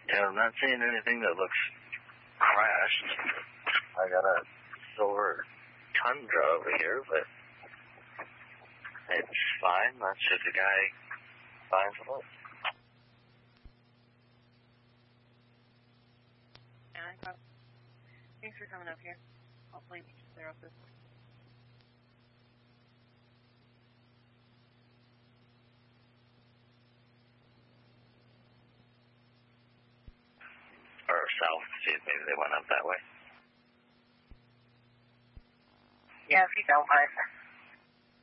Yeah, I'm not seeing anything that looks crashed. I got a silver Tundra over here, but it's fine. That's just a guy buying some wood. Thanks for coming up here. Hopefully we can clear up this. Or south, see if maybe they went up that way. Yeah, if you don't mind.